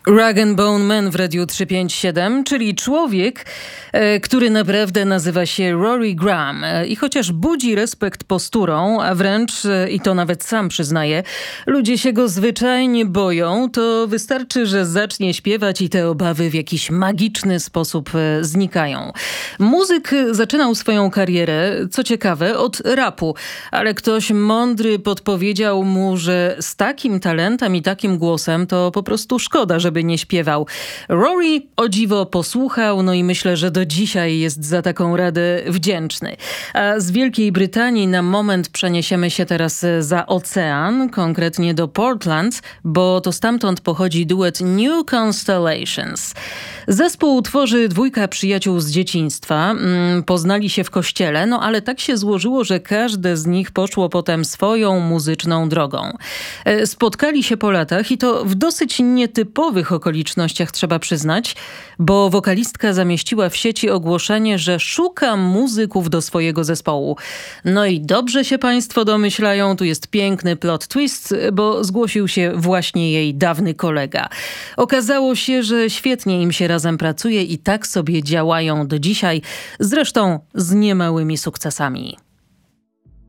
Rag and Bone Man w Radiu 357, czyli człowiek, który naprawdę nazywa się Rory Graham. I chociaż budzi respekt posturą, a wręcz, i to nawet sam przyznaje, ludzie się go zwyczajnie boją, to wystarczy, że zacznie śpiewać i te obawy w jakiś magiczny sposób znikają. Muzyk zaczynał swoją karierę, co ciekawe, od rapu, ale ktoś mądry podpowiedział mu, że z takim talentem i takim głosem to po prostu szkoda, żeby nie śpiewał. Rory o dziwo posłuchał, no i myślę, że do dzisiaj jest za taką radę wdzięczny. A z Wielkiej Brytanii na moment przeniesiemy się teraz za ocean, konkretnie do Portland, bo to stamtąd pochodzi duet New Constellations. Zespół tworzy dwójka przyjaciół z dzieciństwa. Poznali się w kościele, no ale tak się złożyło, że każde z nich poszło potem swoją muzyczną drogą. Spotkali się po latach i to w dosyć nietypowych okolicznościach, trzeba przyznać, bo wokalistka zamieściła w sieci ogłoszenie, że szuka muzyków do swojego zespołu. No i dobrze się państwo domyślają, tu jest piękny plot twist, bo zgłosił się właśnie jej dawny kolega. Okazało się, że świetnie im się razem pracuje i tak sobie działają do dzisiaj, zresztą z niemałymi sukcesami.